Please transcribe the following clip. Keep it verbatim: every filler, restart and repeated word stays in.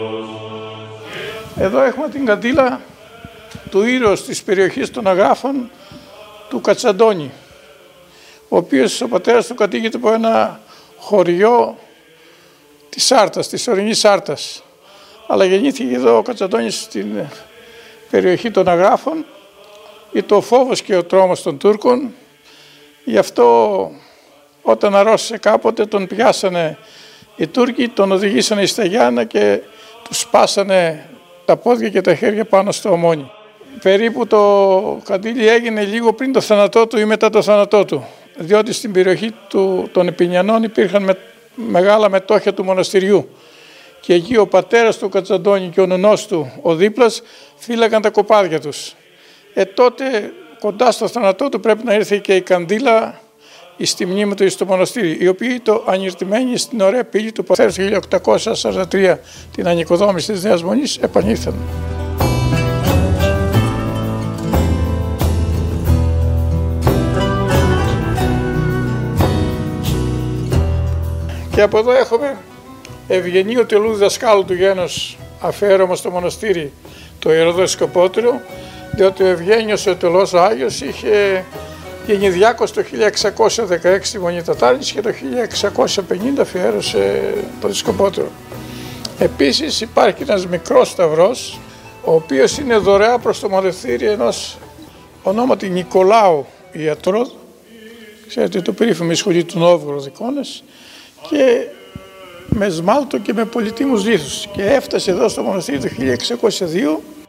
Εδώ έχουμε την καντήλα του ήρωος της περιοχής των Αγράφων, του Κατσαντώνη, ο οποίος ο πατέρας του κατοίκεται από ένα χωριό της Σάρτας, της ορεινής Σάρτας. Αλλά γεννήθηκε εδώ ο Κατσαντώνης στην περιοχή των Αγράφων. Ήταν ο φόβος και ο τρόμος των Τούρκων. Γι' αυτό όταν αρρώστησε κάποτε τον πιάσανε οι Τούρκοι, τον οδηγήσανε στα Γιάννα και του σπάσανε τα πόδια και τα χέρια πάνω στο Ομόνι. Περίπου το καντήλι έγινε λίγο πριν το θάνατό του ή μετά το θάνατό του, διότι στην περιοχή του, των Επινιανών υπήρχαν με, μεγάλα μετόχια του μοναστηριού και εκεί ο πατέρας του Κατσαντώνη και ο νονός του, ο Δίπλας, φύλαγαν τα κοπάδια τους. Ε, τότε κοντά στο θάνατό του πρέπει να ήρθε και η καντήλα στη μνήμη του στο μοναστήρι, η οποία ήταν ανιερτημένη στην ωραία πύλη του πατέρα του χίλια οκτακόσια σαράντα τρία, την ανοικοδόμηση της Νέας Μονής, επανήλθαν. Και από εδώ έχουμε Ευγενίου Τελού δασκάλου του γένους, αφιέρωμα στο μοναστήρι, το Ιεροδοσκοπότηρο, διότι ο Ευγένιος ο Τελός ο Άγιος είχε γίνει διάκος το χίλια εξακόσια δεκαέξι στη Μονή Τατάρινης και το χίλια εξακόσια πενήντα αφιέρωσε το δισκοπότηρο. Επίσης υπάρχει ένας μικρός σταυρός, ο οποίος είναι δωρεά προς το μοναστήρι ενός ονόματι Νικολάου ιατρό, ξέρετε το περίφημη σχολή του Νόβγοροδ εικόνες, και με σμάλτο και με πολυτίμους λίθους, και έφτασε εδώ στο μοναστήρι το χίλια εξακόσια δύο